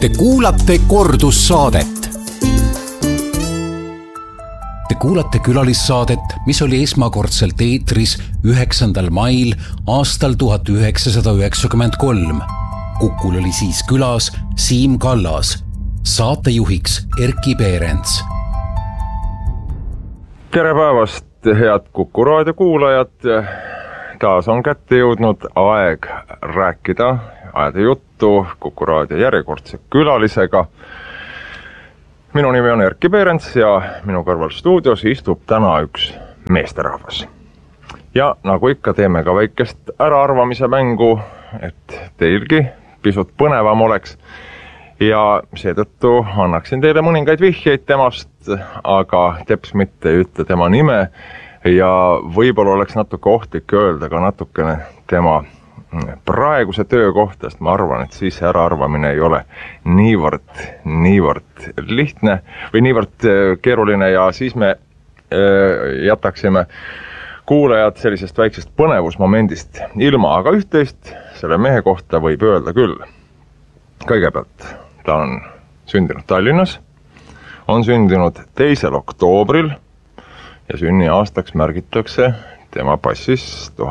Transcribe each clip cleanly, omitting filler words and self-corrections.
Te kuulate kordussaadet. Te kuulate külalissaadet, mis oli esmakordselt eetris 9. mail aastal 1993. Kukul oli siis külas Siim Kallas, saatejuhiks Erkki Peerents. Tere päevast, head Kuku raadio kuulajad. Taas on kätte jõudnud aeg rääkida, ajada juttu Kuku raadio järjekordse külalisega. Minu nimi on Erkki Peerents ja minu kõrval stuudios istub täna üks meesterahvas. Ja nagu ikka teeme ka väikest äraarvamise mängu, et teilgi pisut põnevam oleks. Ja seetõttu annaksin teile mõningaid vihjeid temast, aga teps mitte ei ütle tema nime. Ja võib-olla oleks natuke ohtlik öelda ka natukene tema praeguse töö kohta, sest ma arvan, et siis äraarvamine ei ole niivõrd lihtne või niivõrd keeruline ja siis me jätaksime kuulajad sellisest väiksest põnevusmomendist ilma, aga üht-teist selle mehe kohta võib öelda küll. Kõigepealt ta on sündinud Tallinnas, on sündinud 2. oktoobril ja sünni aastaks märgitakse tema passis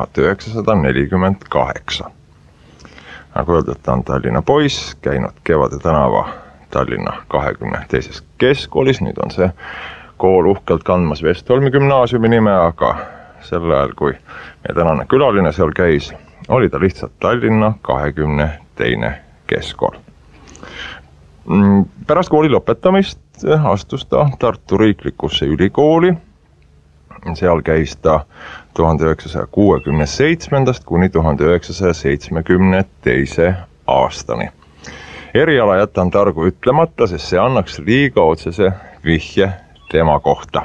1948. Nagu öeldud, ta on Tallinna poiss, käinud Kevade tänava Tallinna 22. keskkoolis. Nüüd on see kool uhkelt kandmas Vestholmi gümnaasiumi nime, aga sel ajal, kui meie tänane külaline seal käis, oli ta lihtsalt Tallinna 22. keskkool. Pärast kooli lõpetamist astus ta Tartu riiklikusse ülikooli. Seal käis ta 1967. kuni 1972. aastani. Eriala jätan targu ütlemata, sest see annaks liiga otsese vihje tema kohta.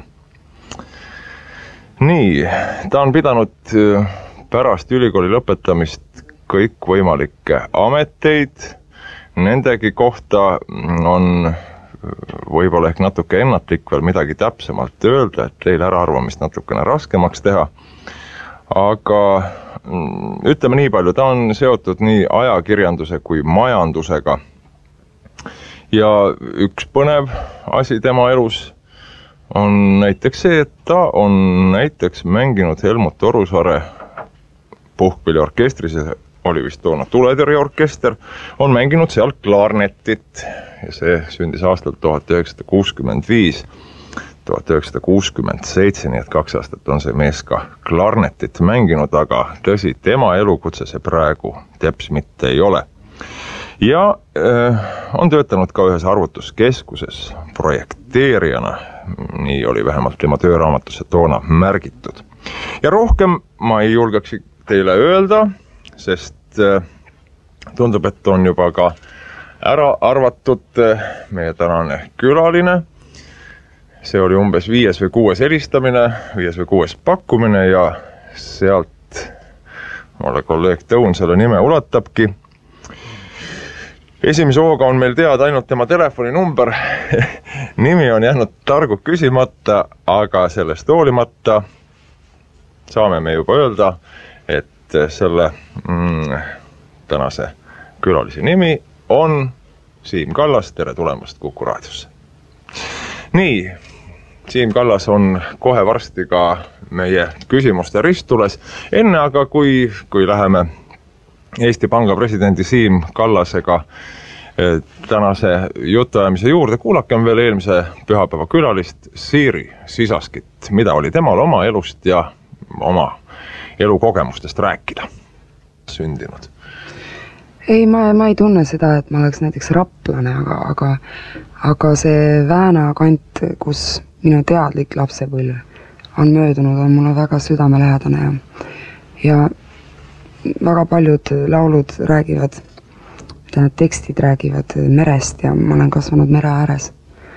Nii, ta on pidanud pärast ülikooli lõpetamist kõikvõimalikke ameteid. Nendegi kohta on võib-olla ehk natuke ennatlik veel midagi täpsemalt öelda, et teil äraarvamist natukene raskemaks teha. Aga ütleme nii palju, ta on seotud nii ajakirjanduse kui majandusega. Ja üks põnev asi tema elus on näiteks see, et ta on näiteks mänginud Helmut Orusaare puhkpilliorkestris, oli vist toona tuletõrjeorkester, on mänginud seal klarnetit ja see sündis aastal 1965, 1967, nii et 2 aastat on see mees ka klarnetit mänginud, aga tõsi, tema elukutse see praegu teps mitte ei ole. Ja on töötanud ka ühes arvutuskeskuses projekteerijana, nii oli vähemalt tema tööraamatusse toona märgitud. Ja rohkem ma ei julgeks teile öelda, sest tundub, et on juba ka ära arvatud meie tänane külaline. See oli umbes 5. või 6. helistamine, 5. või 6. pakkumine ja sealt mulle kolleeg Tõun selle nime ulatabki. Esimese hooga on meil teada ainult tema telefoninumber. Nimi on jäänud targu küsimata, aga sellest hoolimata saame me juba öelda, et selle tänase külalise nimi on Siim Kallas. Tere tulemast Kuku raadiosse. Nii, Siim Kallas on kohe varsti ka meie küsimuste ristules. Enne aga, kui läheme Eesti Panga presidendi Siim Kallasega tänase jutuajamise juurde, kuulakem veel eelmise pühapäeva külalist Siiri Sisaskit, mida oli temal oma elust ja oma elukogemustest rääkida sündinud? Ei, ma ei tunne seda, et ma oleks näiteks raplane, aga see Vääna kant, kus minu teadlik lapsepõlv on möödunud, on mulle väga südamelähedane ja väga paljud laulud räägivad, need tekstid räägivad merest ja ma olen kasvanud mere ääres.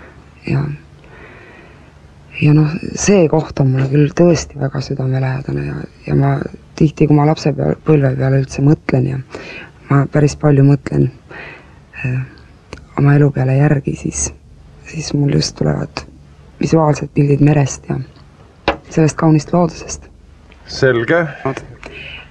Ja noh, see koht on mulle küll tõesti väga südamelähedane ja ma tihti, kui ma lapsepõlve peale üldse mõtlen ja ma päris palju mõtlen oma elu peale järgi, siis mul just tulevad visuaalsed pildid merest ja sellest kaunist loodusest. Selge.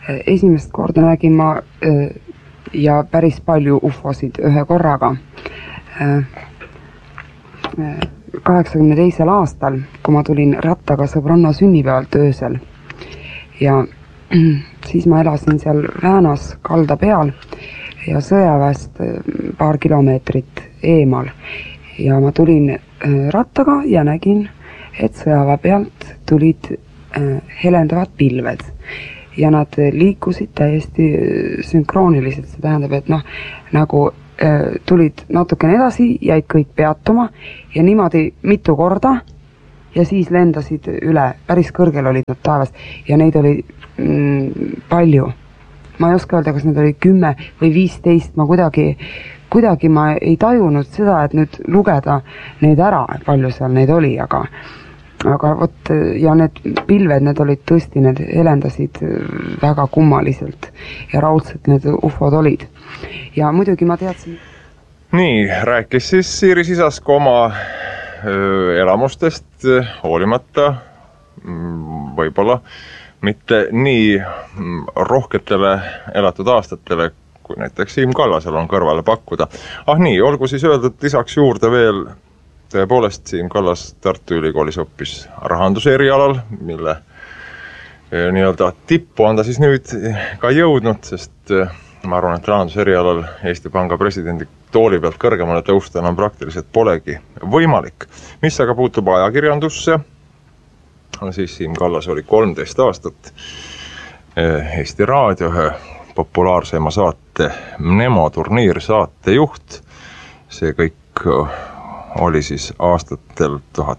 Esimest korda nägin ma ja päris palju ufosid ühe korraga. 82. aastal, kui ma tulin rattaga sõbranna sünnipäevalt öösel ja siis ma elasin seal Väänas kalda peal ja sõjaväest paar kilomeetrit eemal ja ma tulin rattaga ja nägin, et sõjaväe pealt tulid helendavad pilved ja nad liikusid täiesti sünkrooniliselt, see tähendab, et nagu tulid natukene edasi, jäid kõik peatuma ja niimoodi mitu korda ja siis lendasid üle, päris kõrgel olid nad taevas ja neid oli palju. Ma ei oska öelda, kas need oli 10 või 15, ma kuidagi ma ei tajunud seda, et nüüd lugeda neid ära, palju seal neid oli, aga vot ja need pilved, need olid tõesti, need helendasid väga kummaliselt ja raudselt need ufod olid. Ja muidugi ma teadsin. Nii, rääkis siis Siiri Sisask oma elamustest hoolimata võib-olla mitte nii rohketele elatud aastatele, kui näiteks Siim Kallasel on kõrvale pakkuda. Nii, olgu siis öeldud lisaks juurde veel, tõepoolest Siim Kallas Tartu Ülikoolis õppis rahanduse erialal, mille nii-öelda tippu on ta siis nüüd ka jõudnud, sest ma arvan, et rahanduse erialal Eesti Panga presidendi tooli pealt kõrgemale tõusta enam praktiliselt polegi võimalik. Mis aga puutub ajakirjandusse, siis Siim Kallas oli 13 aastat Eesti Raadio ühe populaarsema saate Nemo turniir saatejuht. See kõik oli siis aastatel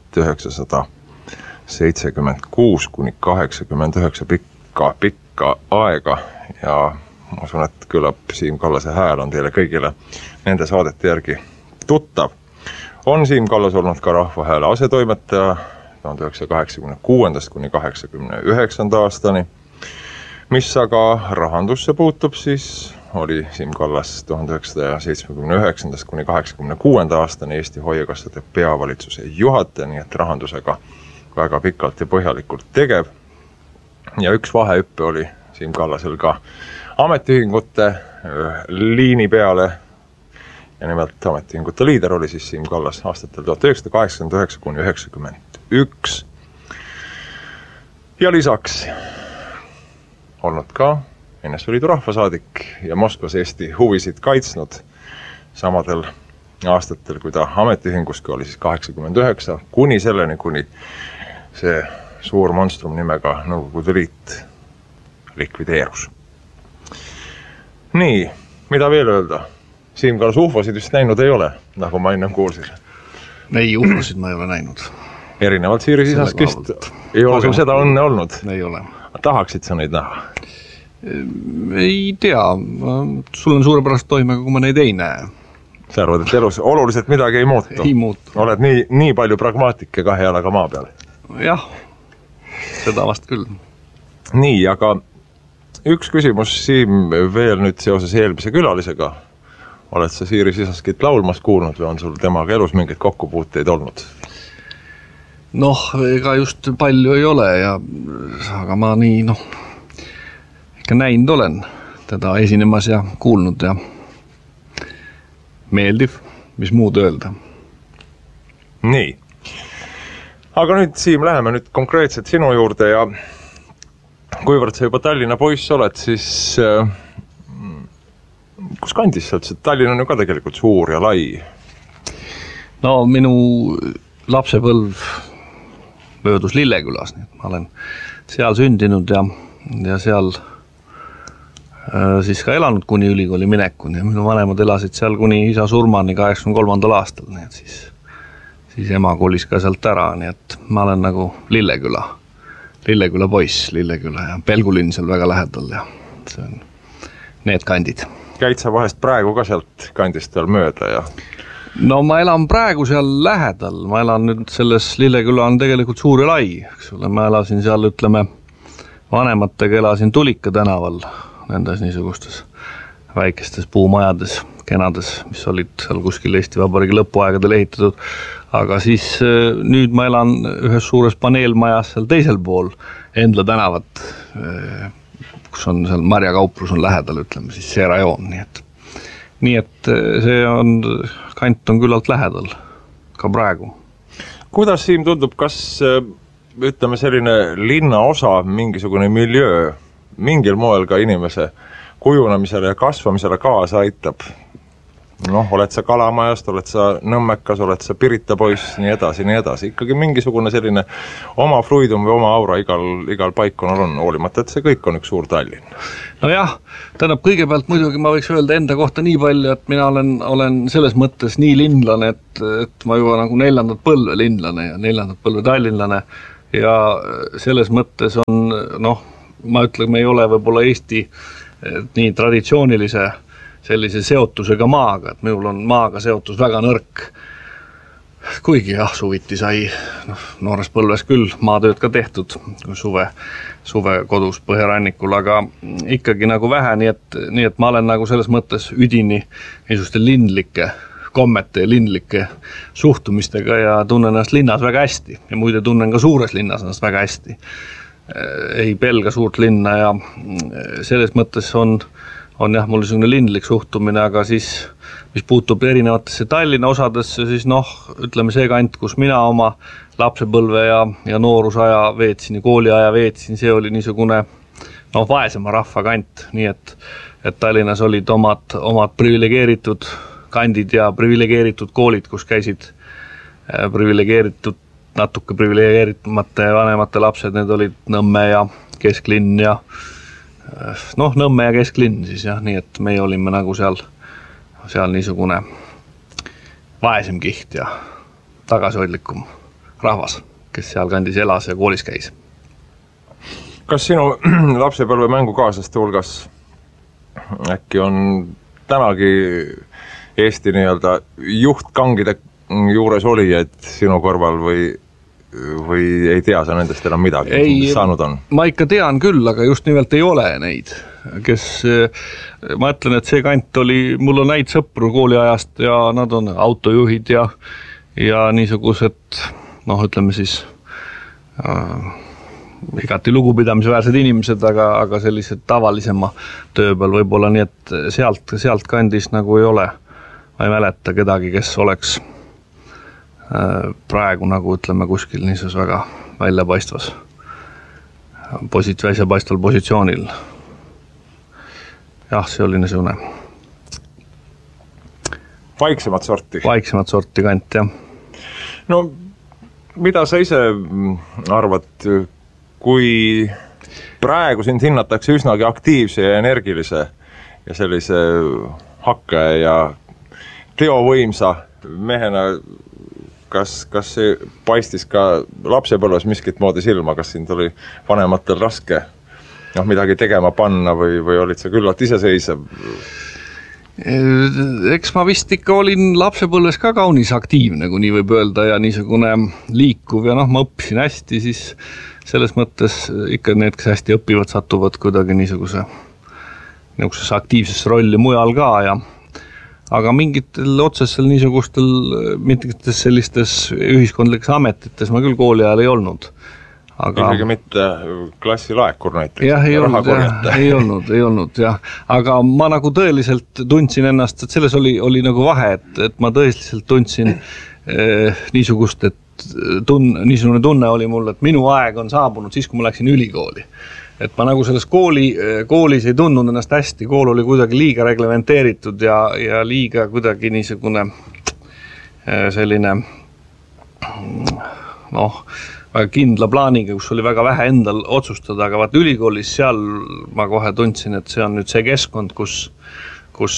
1976 kuni 89 pikka aega ja ma usun, et küllap Siim Kallase hääl on teile kõigile nende saadete järgi tuttav. On Siim Kallas olnud ka Rahva Hääle asetoimetaja 1986 kuni 89 aastani. Mis aga rahandusse puutub, siis oli Siim Kallas 1979 kuni 86 aastani Eesti Hoiukassade peavalitsuse juhataja, nii et rahandusega väga pikalt ja põhjalikult tegev. Ja üks vahehüppe oli Siim Kallasel ka ametiühingute liini peale ja nimelt ametiühingute liider oli siis Siim Kallas aastatel 1989 kuni 91 ja lisaks olnud ka NSV Liidu rahvasaadik ja Moskvas Eesti huvisid kaitsnud samadel aastatel, kui ta ametiühinguski oli siis 89 kuni selleni, kuni see suur monstrum nimega Nõukogude Liit likvideerus. Nii, mida veel öelda? Siim Kallas ufosid vist näinud ei ole, nagu ma enne kuulsin. Ei, ufosid ma ei ole näinud. Erinevalt Siiri Sisaskist ei ole sul seda õnne olnud? Ei ole. Tahaksid sa neid näha? Ei tea, sul on suurepärast toimega, kui ma neid ei näe. Sa arvad, et elus oluliselt midagi ei muutu? Ei muutu. Oled nii palju pragmaatik ja kahe jalaga maa peal? Jah, seda vast küll. Nii, aga üks küsimus Siim veel nüüd seoses eelmise külalisega. Oled sa Siiri Sisaskit laulmas kuulnud või on sul temaga elus mingeid kokkupuuteid olnud? Noh, ega just palju ei ole, aga ma nii, ikka näinud olen teda esinemas ja kuulnud ja meeldiv, mis muud öelda. Nii, aga nüüd Siim, läheme nüüd konkreetselt sinu juurde ja kuivõrd sa juba Tallinna poiss oled, siis kus kandis sa üldse? Tallinn on ju ka tegelikult suur ja lai. No minu lapsepõlv möödus Lillekülas, nii et ma olen seal sündinud ja seal siis ka elanud kuni ülikooli minekuni ja minu vanemad elasid seal kuni isa surmani 83. aastal, nii et siis ema kolis ka sealt ära, nii et ma olen nagu Lilleküla poiss, Lilleküla ja Pelgulinn seal väga lähedal ja see on need kandid. Käid sa vahest praegu ka sealt kandist veel mööda ja... No ma elan praegu seal lähedal, ma elan nüüd selles Lilleküla on tegelikult suur ja lai, eks ole, ma elasin seal, ütleme, vanematega elasin Tulika tänaval, nendes niisugustes väikestes puumajades, kenades, mis olid seal kuskil Eesti Vabariigi lõpuaegadel ehitatud, aga siis nüüd ma elan ühes suures paneelmajas seal teisel pool Endla tänavat, kus on seal Marja kauplus on lähedal, ütleme siis see rajoon, nii nii et see kant on küllalt lähedal ka praegu. Kuidas Siim tundub, kas ütleme selline linnaosa, mingisugune miljöö mingil moel ka inimese kujunemisele ja kasvamisele kaasa aitab? Oled sa Kalamajast, oled sa Nõmmekas, oled sa Pirita poiss, nii edasi. Ikkagi mingisugune selline oma fluidum või oma aura igal paikonal on, hoolimata, et see kõik on üks suur Tallinn. Nojah, tähendab kõigepealt muidugi ma võiks öelda enda kohta nii palju, et mina olen selles mõttes nii linlane, et ma juba nagu 4. põlve linlane ja 4. põlve tallinlane ja selles mõttes on, ma ütlen, me ei ole võib-olla Eesti nii traditsioonilise sellise seotusega maaga, et minul on maaga seotus väga nõrk. Kuigi suviti sai noores põlves küll maatööd ka tehtud, suve kodus Põhjarannikul, aga ikkagi nagu vähe, nii et ma olen nagu selles mõttes üdini niisuguste linlike kommete ja linlike suhtumistega ja tunnen ennast linnas väga hästi ja muide tunnen ka suures linnas ennast väga hästi. Ei pelga suurt linna ja selles mõttes on mul selline linlik suhtumine, aga siis, mis puutub erinevatesse Tallinna osadesse, siis ütleme see kant, kus mina oma lapsepõlve ja noorusaja veetsin ja kooliaja veetsin, see oli niisugune vaesema rahva kant, nii et Tallinnas olid omad privilegeeritud kandid ja privilegeeritud koolid, kus käisid natuke privilegeeritumate vanemate lapsed, need olid Nõmme ja Kesklinn ja Nõmme ja Kesklinn siis jah, nii et meie olime nagu seal niisugune vaesem kiht ja tagasihoidlikum rahvas, kes seal kandis elas ja koolis käis. Kas sinu lapsepõlve mängukaaslaste hulgas äkki on tänagi Eesti nii-öelda juhtkangide juures olijaid sinu kõrval või ei tea sa nendest enam midagi, mis saanud on? Ma ikka tean küll, aga just nimelt ei ole neid, kes, ma ütlen, et see kant oli, mul on näid sõpru kooliajast ja nad on autojuhid ja niisugused, ütleme siis igati lugupidamisväärsed inimesed, aga sellised tavalisema töö peal võib-olla, nii et sealt kandis nagu ei ole, ma ei mäleta kedagi, kes oleks praegu nagu ütleme kuskil niisus väga väljapaistval positsioonil. Jah, see oli niisugune Vaiksemat sorti kant, jah. Mida sa ise arvad, kui praegu sind hinnatakse üsnagi aktiivse ja energilise ja sellise hakke ja teovõimsa mehena, kas see paistis ka lapsepõlves miskit moodi silma, kas sind oli vanematel raske midagi tegema panna või olid sa küllalt iseseisev? Eks ma vist ikka olin lapsepõlves ka kaunis aktiivne, kui nii võib öelda, ja niisugune liikuv ja ma õppisin hästi, siis selles mõttes ikka need, kes hästi õpivad, satuvad kuidagi niisugusesse aktiivsesse rolli mujal ka aga mingitel otsesel niisugustel mingites sellistes ühiskondlikes ametites ma küll kooli ajal ei olnud. Isegi mitte klassilaekur näiteks? Jah, ei olnud. Aga ma nagu tõeliselt tundsin ennast, et selles oli nagu vahe, et ma tõeliselt tundsin niisugust, et niisugune tunne oli mul, et minu aeg on saabunud siis, kui ma läksin ülikooli. Et ma nagu selles koolis ei tundnud ennast hästi, kool oli kuidagi liiga reglementeeritud ja liiga kuidagi niisugune selline väga kindla plaaniga, kus oli väga vähe endal otsustada, aga vaat ülikoolis seal ma kohe tundsin, et see on nüüd see keskkond, kus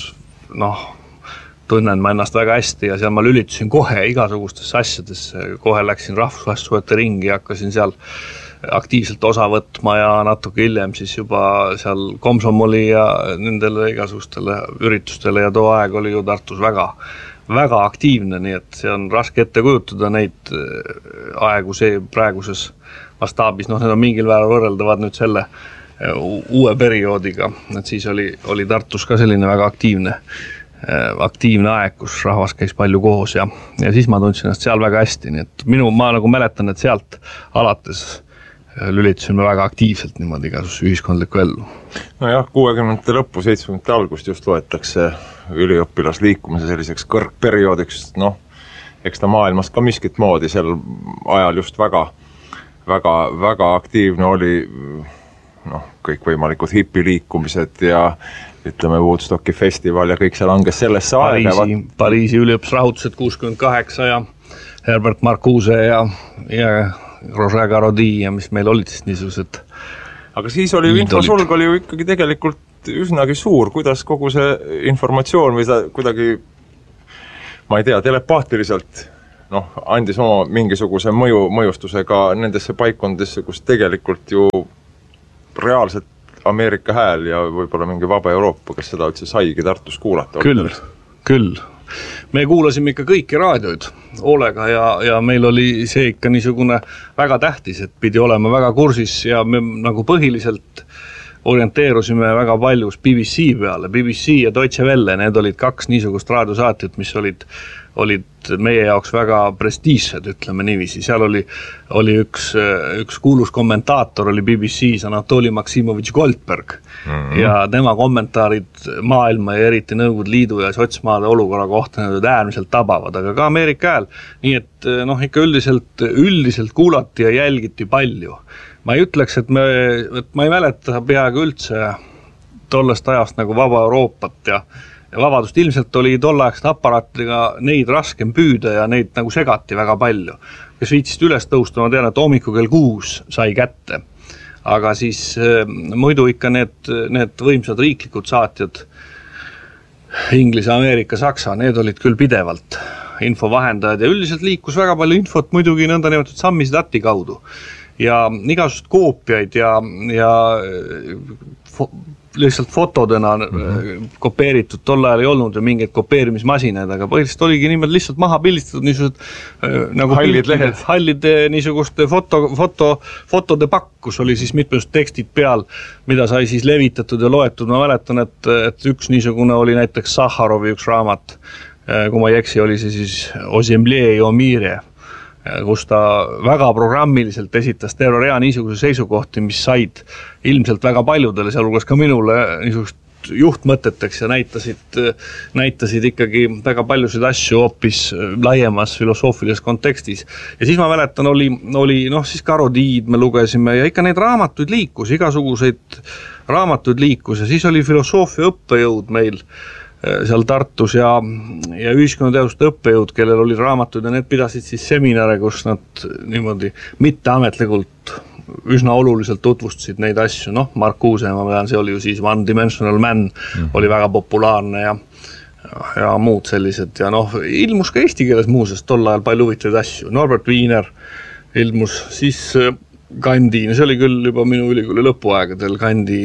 tunnen ma ennast väga hästi ja seal ma lülitusin kohe igasugustesse asjadesse, kohe läksin rahvussuhete ringi ja hakkasin seal aktiivselt osa võtma ja natuke hiljem siis juba seal komsomoli ja nendele igasugustele üritustele ja too aeg oli ju Tartus väga, väga aktiivne, nii et see on raske ette kujutada neid aegu see praeguses mastaabis, need on mingil määral võrreldavad nüüd selle uue perioodiga, et siis oli Tartus ka selline väga aktiivne aeg, kus rahvas käis palju koos ja siis ma tundsin ennast seal väga hästi, nii et ma nagu mäletan, et sealt alates lülitusime väga aktiivselt niimoodi igasuguse ühiskondlikku ellu. Nojah, 60. lõppu, 70. algust just loetakse üliõpilasliikumise selliseks kõrgperioodiks, noh, eks ta maailmas ka miskit moodi sel ajal just väga aktiivne oli, noh, kõikvõimalikud hipiliikumised ja ütleme Woodstocki festival ja kõik see langes sellesse aega. Pariisi üliõpusrahutused 68 ja Herbert Marcuse ja Roger Garaudy ja mis meil olid siis niisugused. Aga siis oli infosulg oli ju ikkagi tegelikult üsnagi suur, kuidas kogu see informatsioon või ta kuidagi, ma ei tea, telepaatiliselt andis oma mingisuguse mõjustusega nendesse paikkondesse, kus tegelikult ju reaalselt Ameerika hääl ja võib-olla mingi vaba Euroopa, kes seda üldse saigi Tartus kuulata. Küll. Me kuulasime ikka kõiki raadioid hoolega ja meil oli see ikka niisugune väga tähtis, et pidi olema väga kursis ja me nagu põhiliselt orienteerusime väga paljus BBC peale. BBC ja Deutsche Welle, need olid kaks niisugust raadiosaatjat, mis olid meie jaoks väga prestiižsed, ütleme niiviisi. Seal oli üks kuulus kommentaator, oli BBC-s Anatoli Maksimovitš Goldberg ja tema kommentaarid maailma ja eriti Nõukogude Liidu ja sotsmaade olukorra kohta need olid äärmiselt tabavad, aga ka Ameerika hääl. Nii et ikka üldiselt kuulati ja jälgiti palju. Ma ei ütleks, et ma ei mäleta peaaegu üldse tollest ajast nagu vaba Euroopat ja vabadust ilmselt oli tollaeaksete aparaatidega neid raskem püüda ja neid nagu segati väga palju. Kes viitsist üles tõusta, ma tean, et hommiku kell 6 sai kätte. Aga siis muidu ikka need võimsad riiklikud saatjad, Inglise, Ameerika, Saksa, need olid küll pidevalt infovahendajad ja üldiselt liikus väga palju infot muidugi nõnda nimetatud sammisdati kaudu. Ja igasugust koopiaid ja lihtsalt fotodena kopeeritud tol ajal ei olnud ja mingeid kopeerimismasinaid, aga põhiliselt oligi nimelt lihtsalt maha pildistatud niisugused nagu hallide niisuguste fotode pakk, kus oli siis mitmesugused tekstid peal, mida sai siis levitatud ja loetud. Ma mäletan, et üks niisugune oli näiteks Sahharovi üks raamat, kui ma ei eksi, oli see siis Ozemlje ja Omire, kus ta väga programmiliselt esitas terve rea niisuguse seisukohti, mis said ilmselt väga paljudele, sealhulgas ka minule niisugust juhtmõteteks ja näitasid ikkagi väga paljusid asju hoopis laiemas filosoofilises kontekstis. Ja siis ma mäletan, oli siis Garaudy'd me lugesime ja ikka neid raamatuid liikus, igasuguseid raamatuid liikus ja siis oli filosoofia õppejõud meil seal Tartus ja ühiskonnateaduste õppejõud, kellel oli raamatud ja need pidasid siis seminare, kus nad niimoodi mitteametlikult üsna oluliselt tutvustasid neid asju. Marcuse, ma pean, see oli ju siis One Dimensional Man, oli väga populaarne ja muud sellised. Ja ilmus ka eesti keeles muuseas tol ajal palju huvitavaid asju. Norbert Wiener ilmus, siis Kandi, see oli küll juba minu ülikooli lõpuaegadel, Kandi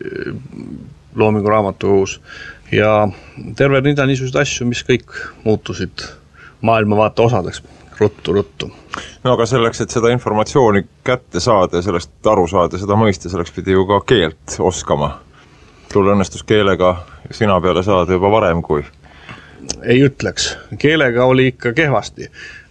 loomingu raamatukogus. Ja terve rida niisugused asju, mis kõik muutusid maailmavaate osadeks ruttu. Aga selleks, et seda informatsiooni kätte saada ja sellest aru saada, seda mõista, selleks pidi ju ka keelt oskama. Tul õnnestus keelega sina peale saada juba varem kui? Ei ütleks. Keelega oli ikka kehvasti.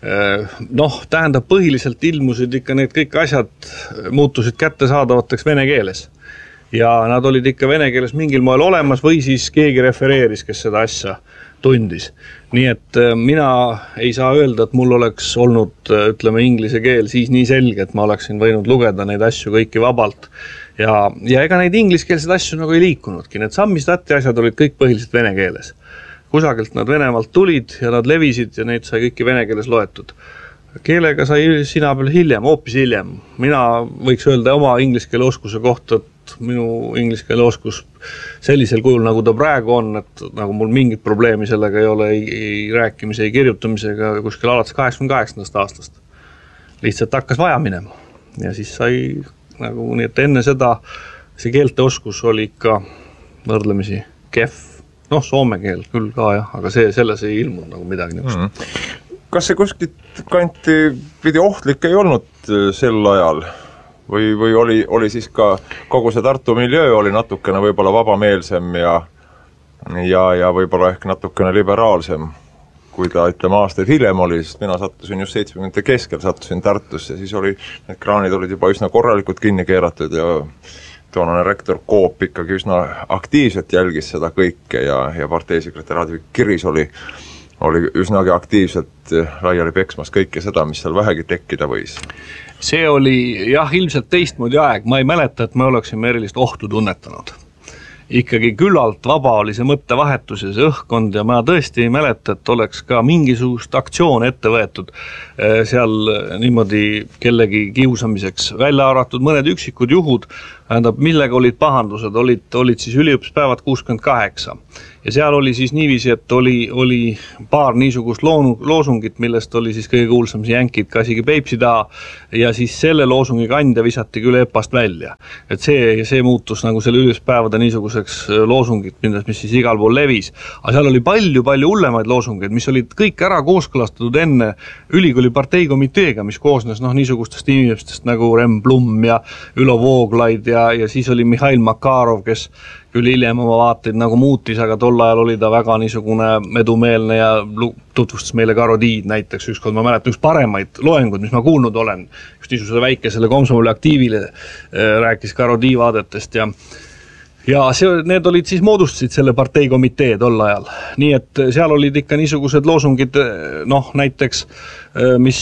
Tähendab, põhiliselt ilmusid ikka need kõik asjad muutusid kättesaadavateks vene keeles. Ja nad olid ikka vene keeles mingil moel olemas või siis keegi refereeris, kes seda asja tundis. Nii et mina ei saa öelda, et mul oleks olnud, ütleme, inglise keel siis nii selge, et ma oleksin võinud lugeda neid asju kõiki vabalt. Ja ega neid ingliskeelseid asju nagu ei liikunudki. Need sammistati asjad olid kõik põhiliselt vene keeles. Kusagilt nad Venemaalt tulid ja nad levisid ja neid sai kõiki vene keeles loetud. Keelega sai sina peal hoopis hiljem. Mina võiks öelda oma ingliskeele oskuse kohta, minu ingliskeele oskus sellisel kujul, nagu ta praegu on, et nagu mul mingit probleemi sellega ei ole ei rääkimise, ei kirjutamisega kuskil alates 88. aastast. Lihtsalt hakkas vaja minema ja siis sai nagu nii, et enne seda see keelte oskus oli ikka võrdlemisi kehv. Soome keel küll ka jah, aga selles ei ilmunud nagu midagi niisugust. Kas see kuskilt kanti pidi ohtlik ei olnud sel ajal? Või oli siis ka kogu see Tartu miljöö oli natukene võib-olla vabameelsem ja võib-olla ehk natukene liberaalsem, kui ta, ütleme, aastaid hiljem oli, sest mina sattusin just 70. keskel, sattusin Tartusse ja siis need kraanid olid juba üsna korralikult kinni keeratud ja toonane rektor Koop ikkagi üsna aktiivselt jälgis seda kõike ja parteisekretär Advik Kiris oli üsnagi aktiivselt laiali peksmas kõike seda, mis seal vähegi tekkida võis. See oli jah, ilmselt teistmoodi aeg, ma ei mäleta, et me oleksime erilist ohtu tunnetanud. Ikkagi küllalt vaba oli see mõttevahetus ja see õhkkond ja ma tõesti ei mäleta, et oleks ka mingisugust aktsioon ette võetud seal niimoodi kellegi kiusamiseks, välja arvatud mõned üksikud juhud, millega olid pahandused, olid siis üliõpuspäevad 68 ja seal oli siis niiviisi, et oli paar niisugust loosungit, millest oli siis kõige kuulsam see jänkid ka isegi Peipsi taha ja siis selle loosungi kandja visati küll EPA-st välja. Et see muutus nagu selle üliõpuspäevade niisuguseks loosungit, mis siis igal pool levis. Aga seal oli palju hullemaid loosungeid, mis olid kõik ära kooskõlastatud enne ülikooli parteikomiteega, mis koosnes niisugustest inimestest nagu Rem Blum ja Ülo Vooglaid ja siis oli Mihhail Makarov, kes küll hiljem oma vaateid nagu muutis, aga tol ajal oli ta väga niisugune edumeelne ja tutvustas meile Karodiid näiteks. Ükskord ma mäletan üks paremaid loengud, mis ma kuulnud olen, just niisugusele väikesele Komsomoli aktiivile rääkis Karodii vaadetest ja need olid siis moodustasid selle parteikomitee tol ajal. Nii et seal olid ikka niisugused loosungid, näiteks, mis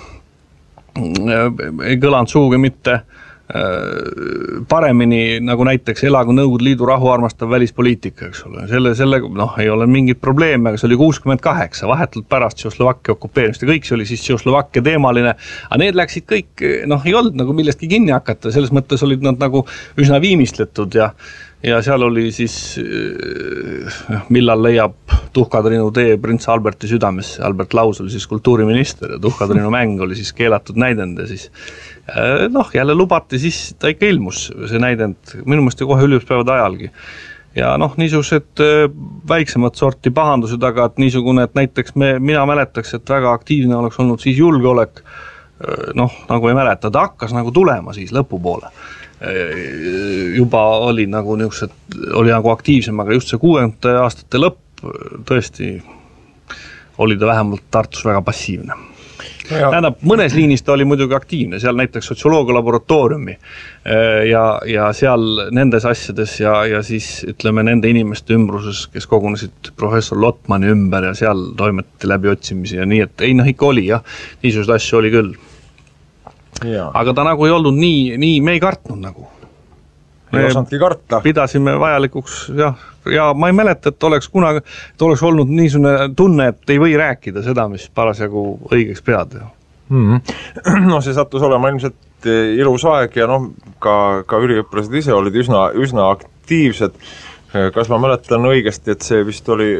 ei kõlanud suugi mitte paremini nagu näiteks elagu Nõukogude Liidu rahuarmastav välispoliitika, eks ole. Selle ei ole mingit probleemi, aga see oli 68, vahetult pärast Tšehhoslovakkia okupeerimist ja kõik see oli siis Tšehhoslovakkia teemaline, aga need läksid kõik, ei olnud nagu millestki kinni hakata, selles mõttes olid nad nagu üsna viimistletud ja seal oli siis, millal leiab Tuhkatrinu tee prints Alberti südamesse, Albert Laus oli siis kultuuriminister ja Tuhkatrinu mäng oli siis keelatud näidend ja siis jälle lubati, siis ta ikka ilmus see näidend, minu meelest kohe üliõpuspäevade ajalgi. Ja niisugused väiksemad sorti pahandused, aga et niisugune, et näiteks mina mäletaks, et väga aktiivne oleks olnud siis julgeolek, nagu ei mäleta, ta hakkas nagu tulema siis lõpupoole. Juba oli nagu niisugused, oli nagu aktiivsem, aga just see 60. aastate lõpp tõesti oli ta vähemalt Tartus väga passiivne. Tähendab, mõnes liinis ta oli muidugi aktiivne, seal näiteks sotsioloogia laboratooriumi ja seal nendes asjades ja siis ütleme nende inimeste ümbruses, kes kogunesid professor Lotmani ümber ja seal toimetati läbi otsimisi ja nii, et ikka oli jah, niisugused asju oli küll. Ja. Aga ta nagu ei olnud nii me ei kartnud nagu. Ei osandki karta. Pidasime vajalikuks ja ma ei mäleta, et oleks kunagi, et oleks olnud niisugune tunne, et ei või rääkida seda, mis parasjagu õigeks pead. See sattus olema ilmselt ilus aeg ja ka üliõpilased ise olid üsna aktiivsed. Kas ma mäletan õigesti, et see vist oli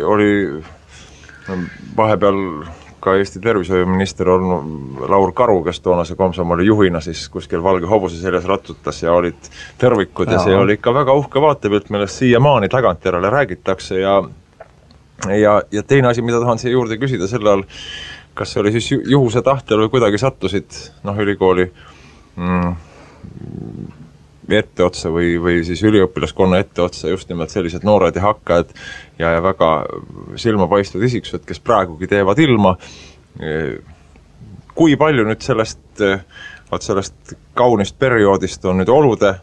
vahepeal ka Eesti tervishoiuminister olnud Laur Karu, kes toonase Komsomoli juhina siis kuskil valge hobuse seljas rattutas ja olid tervikud ja see oli ikka väga uhke vaatepilt, millest siiamaani tagantjärele räägitakse ja teine asi, mida tahan siia juurde küsida selle all, kas see oli siis juhuse tahtel või kuidagi sattusid ülikooli etteotsa või siis üliõpilaskonna etteotsa just nimelt sellised noored ja hakkajad ja väga silmapaistvad isiksused, kes praegugi teevad ilma. Kui palju nüüd sellest kaunist perioodist on nüüd olude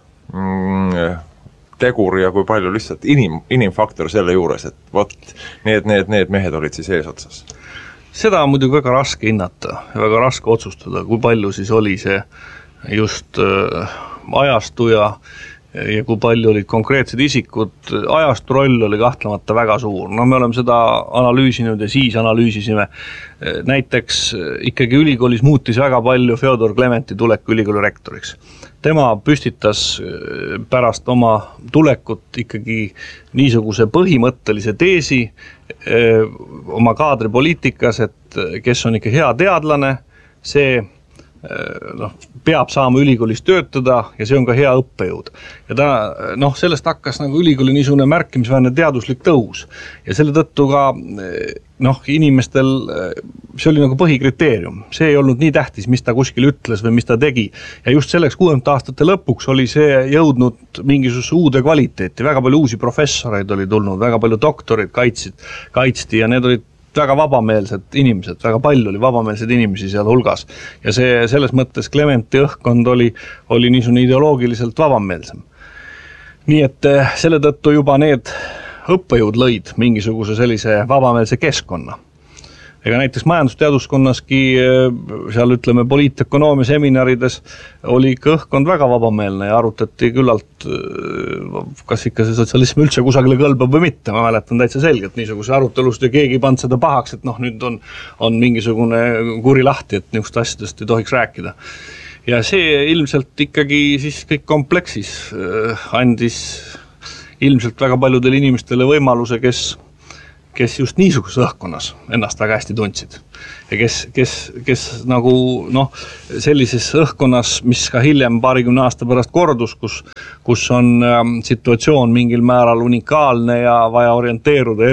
tegur ja kui palju lihtsalt inimfaktor selle juures, et need mehed olid siis eesotsas? Seda on muidugi väga raske hinnata ja väga raske otsustada, kui palju siis oli see just ajastu ja kui palju olid konkreetsed isikud, ajastu roll oli kahtlemata väga suur. Me oleme seda analüüsinud ja siis analüüsisime. Näiteks ikkagi ülikoolis muutis väga palju Fjodor Klementi tulek ülikooli rektoriks. Tema püstitas pärast oma tulekut ikkagi niisuguse põhimõttelise teesi oma kaadripoliitikas, et kes on ikka hea teadlane, see peab saama ülikoolis töötada ja see on ka hea õppejõud. Ja sellest hakkas nagu ülikooli niisugune märkimisväärne teaduslik tõus. Ja selle tõttu ka inimestel, see oli nagu põhikriteerium. See ei olnud nii tähtis, mis ta kuskil ütles või mis ta tegi. Ja just selleks 60 aastate lõpuks oli see jõudnud mingisuguse uude kvaliteeti. Väga palju uusi professoreid oli tulnud, väga palju doktoreid kaitsti ja need olid väga vabameelsed inimesed, väga palju oli vabameelseid inimesi seal hulgas. Ja see selles mõttes Klementi õhkkond oli niisugune ideoloogiliselt vabameelsem. nii et selle tõttu juba need õppejõud lõid mingisuguse sellise vabameelse keskkonna. Ega näiteks majandusteaduskonnaski seal ütleme poliitökonoomia seminarides oli õhkkond väga vabameelne ja arutati küllalt, kas ikka see sotsialism üldse kusagile kõlbab või mitte. Ma mäletan täitsa selgelt niisuguse arutelust ja keegi pand seda pahaks, et nüüd on mingisugune kuri lahti, et niisugust asjadest ei tohiks rääkida. Ja see ilmselt ikkagi siis kõik kompleksis andis ilmselt väga paljudele inimestele võimaluse, kes just niisuguses õhkkonnas ennast väga hästi tundsid. Ja kes nagu sellises õhkkonnas, mis ka hiljem 20 aasta pärast kordus, kus on situatsioon mingil määral unikaalne ja vaja orienteeruda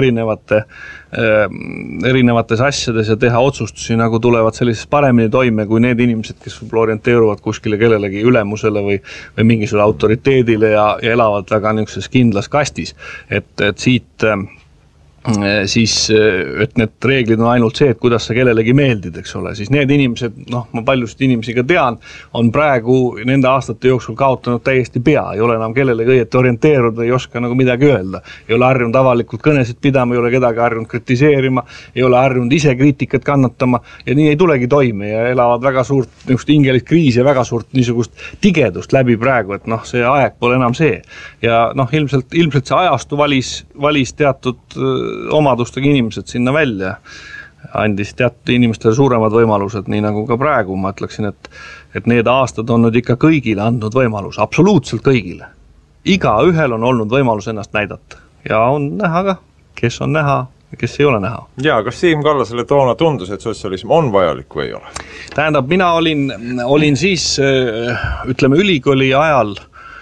erinevates asjades ja teha otsustusi, nagu tulevad sellises paremini toime kui need inimesed, kes võib-olla orienteeruvad kuskile kellelegi ülemusele või mingisugusele autoriteedile ja elavad väga niisuguses kindlas kastis. Et siit siis, et need reeglid on ainult see, et kuidas sa kellelegi meeldid, eks ole, siis need inimesed, ma paljusid inimesi ka tean, on praegu nende aastate jooksul kaotanud täiesti pea, ei ole enam kellelegi õieti orienteeruda, ei oska nagu midagi öelda, ei ole harjunud avalikult kõnesid pidama, ei ole kedagi harjunud kritiseerima, ei ole harjunud ise kriitikat kannatama ja nii ei tulegi toime ja elavad väga suurt niisugust hingelist kriisi ja väga suurt niisugust tigedust läbi praegu, et see aeg pole enam see. Ja ilmselt see ajastu valis teatud omadustega inimesed sinna välja, andis teatud inimestele suuremad võimalused, nii nagu ka praegu ma ütleksin, et need aastad on nüüd ikka kõigile andnud võimalus, absoluutselt kõigile. Iga ühel on olnud võimalus ennast näidata ja on näha ka, kes on näha ja kes ei ole näha. Ja, kas Siim Kallasele toona tundus, et sotsialism on vajalik või ei ole? Tähendab, mina olin siis, ütleme, ülikooli ajal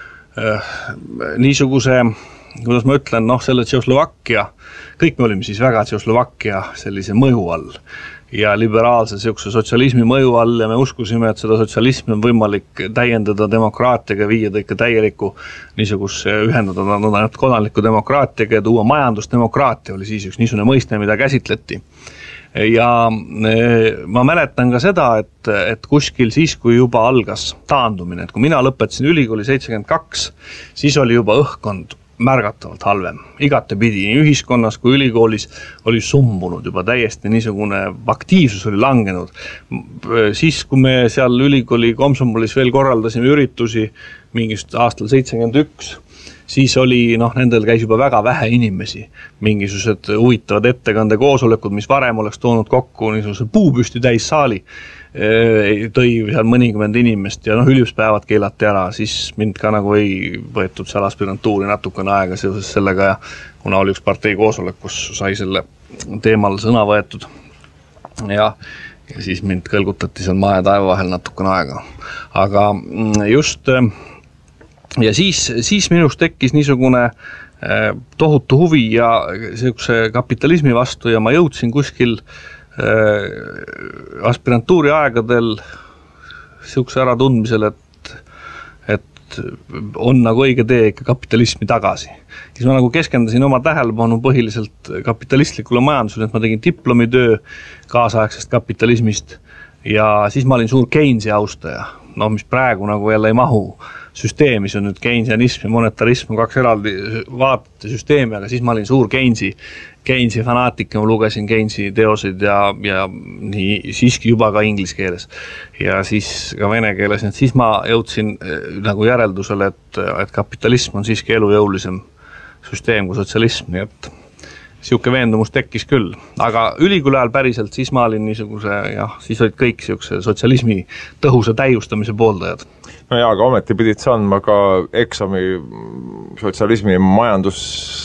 niisuguse, kuidas ma ütlen, selle Tšehhoslovakkia, kõik me olime siis väga Tšehhoslovakkia sellise mõju all ja liberaalse sotsialismi mõju all ja me uskusime, et seda sotsialismi on võimalik täiendada demokraatiaga, viia ta ikka täielikku niisuguse ühendada kodanliku demokraatiaga ja tuua majandusdemokraatia oli siis üks niisugune mõiste, mida käsitleti. Ja ma mäletan ka seda, et kuskil siis, kui juba algas taandumine, et kui mina lõpetasin ülikooli 72, siis oli juba õhkkond märgatavalt halvem. Igatepidi nii ühiskonnas kui ülikoolis oli sumbunud juba täiesti niisugune aktiivsus oli langenud. Siis, kui me seal ülikooli komsomolis veel korraldasime üritusi mingist aastal 71, siis oli, nendel käis juba väga vähe inimesi. Mingisugused huvitavad ettekande koosolekud, mis varem oleks toonud kokku niisuguse puupüsti täis saali, tõi seal mõnikümmend inimest ja üliõpilaspäevad keelati ära, siis mind ka nagu ei võetud seal aspirantuuri natukene aega seoses sellega ja kuna oli üks partei koosolek, kus sai selle teemal sõna võetud ja siis mind kõlgutati seal maa ja taeva vahel natukene aega. Aga just ja siis minust tekkis niisugune tohutu huvi ja sellise kapitalismi vastu ja ma jõudsin kuskil aspirantuuri aegadel sellise äratundmisel, et on nagu õige tee ikka kapitalismi tagasi. Siis ma nagu keskendasin oma tähelepanu põhiliselt kapitalistlikule majandusele, et ma tegin diplomitöö kaasaegsest kapitalismist ja siis ma olin suur Keynesi austaja, mis praegu nagu jälle ei mahu süsteemi, see on nüüd Keynesianism ja monetarism on kaks eraldi vaatete süsteemi, aga siis ma olin suur Keynesi fanaatik ja ma lugesin Keynesi teoseid ja nii siiski juba ka inglise keeles ja siis ka vene keeles, et siis ma jõudsin nagu järeldusele, et kapitalism on siiski elujõulisem süsteem kui sotsialism, nii et siuke veendumus tekkis küll, aga ülikooli ajal päriselt siis ma olin niisuguse, siis olid kõik siukse sotsialismi tõhusa täiustamise pooldajad. No jaa, aga ometi pidid sa andma ka eksami sotsialismi majandus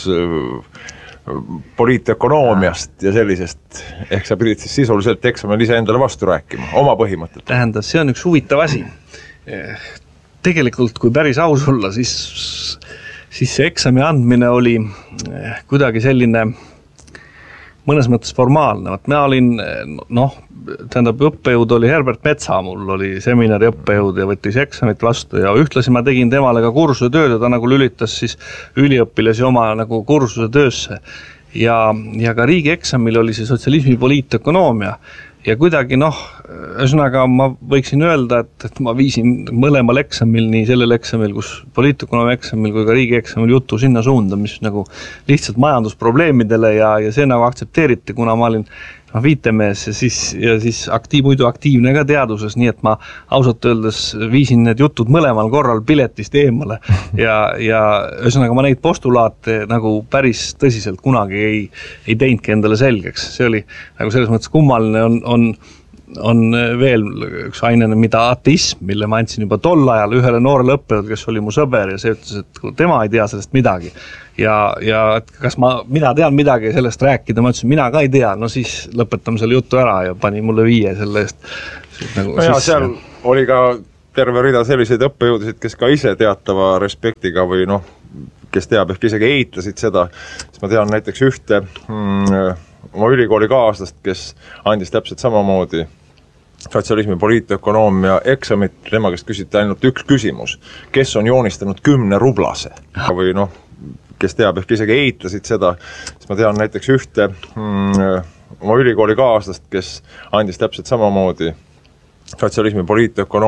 poliitökonoomiast ja sellisest, ehk sa pidid siis sisuliselt eksamil ise endale vastu rääkima, oma põhimõtted. Tähendab, see on üks huvitav asi. Tegelikult, kui päris aus olla, siis see eksami andmine oli kuidagi selline mõnes mõttes formaalne. Mina olin, tähendab, õppejõud oli Herbert Metsa, mul oli seminari õppejõud ja võttis eksamit vastu ja ühtlasi ma tegin temale ka kursuse tööd ja ta nagu lülitas siis üliõpilasi oma nagu kursuse töösse. Ja ka riigieksamil oli see sotsialismi poliitökonoomia ja kuidagi ühesõnaga ma võiksin öelda, et ma viisin mõlemal eksamil, nii sellel eksamil, kus poliitøkonoomia eksamil kui ka riigi eksamil jutu sinna suunda, mis nagu lihtsalt majandusprobleemidele ja see nagu aktsepteeriti, kuna ma olin viitemees ja siis muidu aktiivne ka teaduses, nii et ma ausalt öeldes viisin need jutud mõlemal korral piletist eemale ja ühesõnaga ma neid postulaate nagu päris tõsiselt kunagi ei teinudki endale selgeks. See oli nagu selles mõttes kummaline on veel üks ainene, mida ateism, mille ma andsin juba tol ajal ühele noorele õppejõud, kes oli mu sõber ja see ütles, et tema ei tea sellest midagi. Ja et kas mina tean midagi sellest rääkida, ma ütlesin, mina ka ei tea, no siis lõpetame selle jutu ära ja pani mulle 5 selle eest. Nagu no ja seal oli ka terve rida selliseid õppejõudusid, kes ka ise teatava respektiga või kes teab, ehk isegi eitasid seda, siis ma tean näiteks ühte oma ülikooli kaaslast, kes andis täpselt samamoodi sotsialismi poliitøkonoomia eksamit, tema käest küsiti ainult üks küsimus, kes on joonistanud 10 rublase või kes teab, ehk isegi eitasid seda, siis ma tean näiteks ühte oma ülikooli kaaslast, kes andis täpselt samamoodi sotsialismi poliitøkonoomia